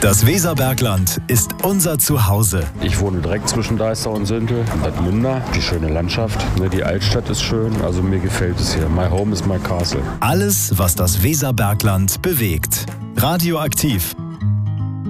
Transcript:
Das Weserbergland ist unser Zuhause. Ich wohne direkt zwischen Deister und Süntel, Bad Münder. Die schöne Landschaft, die Altstadt ist schön, also mir gefällt es hier. My home is my castle. Alles, was das Weserbergland bewegt. Radioaktiv.